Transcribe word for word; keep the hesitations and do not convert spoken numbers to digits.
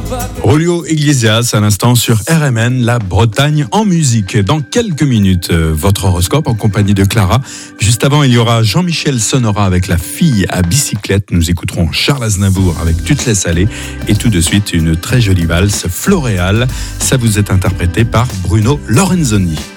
Julio Iglesias à l'instant sur R M N, la Bretagne en musique. Dans quelques minutes, euh, votre horoscope en compagnie de Clara. Juste avant, il y aura Jean-Michel Sonora avec La fille à bicyclette. Nous écouterons Charles Aznavour avec Tu te laisses aller. Et tout de suite, une très jolie valse, Floréal. Ça vous est interprété par Bruno Lorenzoni.